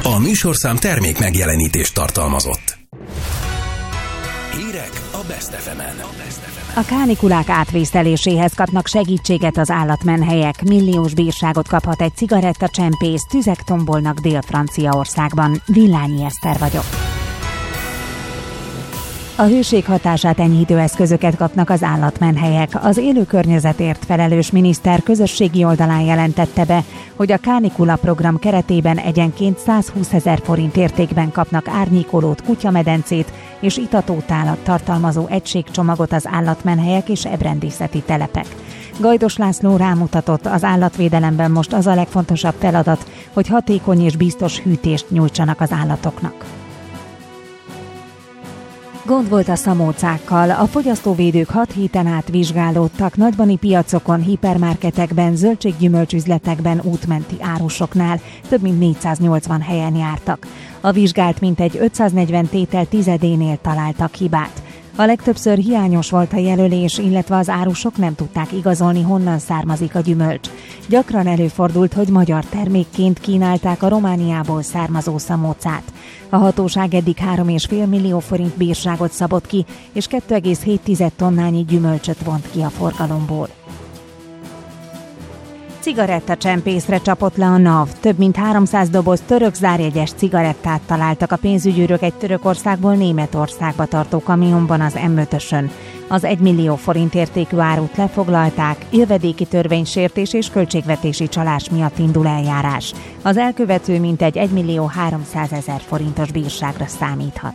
A műsorszám termék megjelenítést tartalmazott. Hírek a Best FM-en. A kánikulák átvészeléséhez kapnak segítséget az állatmenhelyek. Milliós bírságot kaphat egy cigarettacsempész, tüzek tombolnak Dél-Franciaországban. Villányi Eszter vagyok. A hőség hatását enyhítő eszközöket kapnak az állatmenhelyek. Az élő környezetért felelős miniszter közösségi oldalán jelentette be, hogy a kánikula program keretében egyenként 120 000 forint értékben kapnak árnyékolót, kutyamedencét és itatótálat tartalmazó egységcsomagot az állatmenhelyek és ebrendészeti telepek. Gajdos László rámutatott, az állatvédelemben most az a legfontosabb feladat, hogy hatékony és biztos hűtést nyújtsanak az állatoknak. Gond volt a szamócákkal. A fogyasztóvédők 6 héten át vizsgálódtak nagybani piacokon, hipermarketekben, zöldséggyümölcsüzletekben, útmenti árusoknál. Több mint 480 helyen jártak. A vizsgált mintegy 540 tétel tizedénél találtak hibát. A legtöbbször hiányos volt a jelölés, illetve az árusok nem tudták igazolni, honnan származik a gyümölcs. Gyakran előfordult, hogy magyar termékként kínálták a Romániából származó szamócát. A hatóság eddig 3,5 millió forint bírságot szabott ki, és 2,7 tonnányi gyümölcsöt vont ki a forgalomból. Cigarettacsempészre csapott le a NAV. Több mint 300 doboz török zárjegyes cigarettát találtak a pénzügyőrök egy Törökországból Németországba tartó kamionban az M5-ösön. Az 1 millió forint értékű árut lefoglalták, jövedéki törvénysértés és költségvetési csalás miatt indul eljárás. Az elkövető mintegy 1 millió 300 000 forintos bírságra számíthat.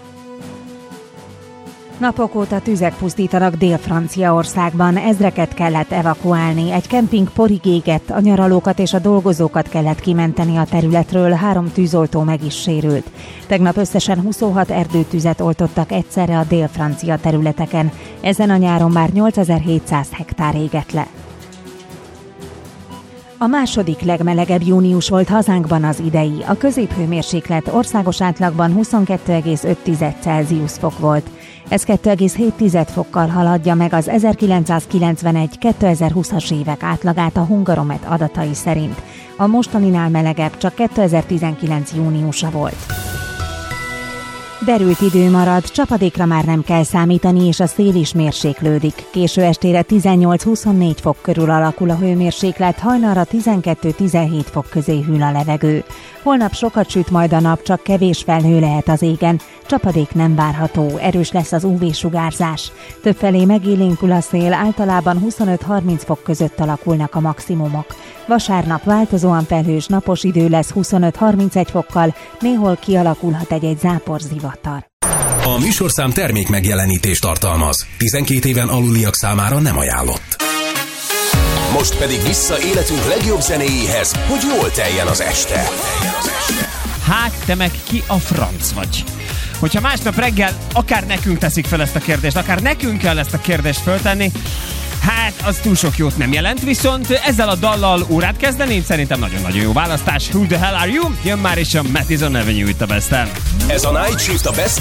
Napok óta tüzek pusztítanak Dél-Franciaországban, ezreket kellett evakuálni, egy kemping porig égett, a nyaralókat és a dolgozókat kellett kimenteni a területről, 3 tűzoltó meg is sérült. Tegnap összesen 26 erdőtüzet oltottak egyszerre a dél-francia területeken, ezen a nyáron már 8700 hektár égett le. A második legmelegebb június volt hazánkban az idei. A középhőmérséklet országos átlagban 22,5 Celsius fok volt. Ez 2,7 fokkal haladja meg az 1991-2020-as évek átlagát a Hungaromet adatai szerint. A mostaninál melegebb csak 2019 júniusa volt. Derült idő marad, csapadékra már nem kell számítani, és a szél is mérséklődik. Késő estére 18-24 fok körül alakul a hőmérséklet, hajnalra 12-17 fok közé hűl a levegő. Holnap sokat süt majd a nap, csak kevés felhő lehet az égen, csapadék nem várható, erős lesz az UV-sugárzás. Többfelé megélénkül a szél, általában 25-30 fok között alakulnak a maximumok. Vasárnap változóan felhős napos idő lesz 25-31 fokkal, néhol kialakulhat egy záporzivatar. A műsorszám termék megjelenítést tartalmaz. 12 éven aluliak számára nem ajánlott. Most pedig vissza életünk legjobb zenéjéhez, hogy jól teljen az este. Hát, te meg ki a franc vagy? Hogyha másnap reggel akár nekünk teszik fel ezt a kérdést, akár nekünk kell ezt a kérdést föltenni, hát az túl sok jót nem jelent, viszont ezzel a dallal órát kezdeni, szerintem nagyon-nagyon jó választás. Who the hell are you? Jön már is a Madison Avenue itt a Besten. Ez a Night Shift a Best